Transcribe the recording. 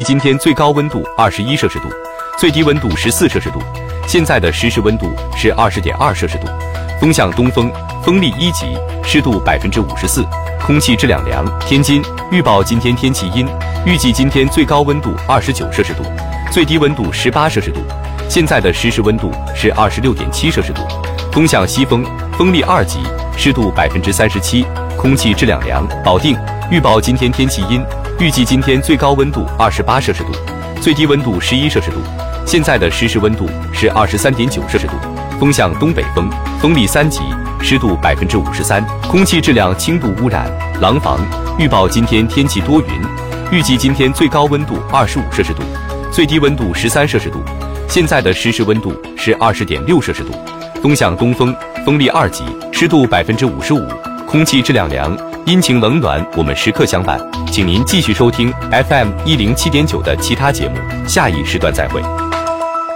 今天最高温度21摄氏度，最低温度14摄氏度。现在的实时温度是20.2摄氏度，风向东风，风力1级，湿度54%，空气质量良。天津预报今天天气阴，预计今天最高温度29摄氏度，最低温度18摄氏度。现在的实时温度是26.7摄氏度，风向西风，风力2级，湿度37%，空气质量良。保定预报今天天气阴，预计今天最高温度28摄氏度，最低温度11摄氏度。现在的实时温度是23.9摄氏度，风向东北风，风力3级，湿度53%，空气质量轻度污染。廊坊预报今天天气多云，预计今天最高温度25摄氏度，最低温度13摄氏度。现在的实时温度是20.6摄氏度，风向东风，风力2级，湿度55%，空气质量良。阴晴冷暖，我们时刻相伴。请您继续收听 FM107.9的其他节目，下一时段再会。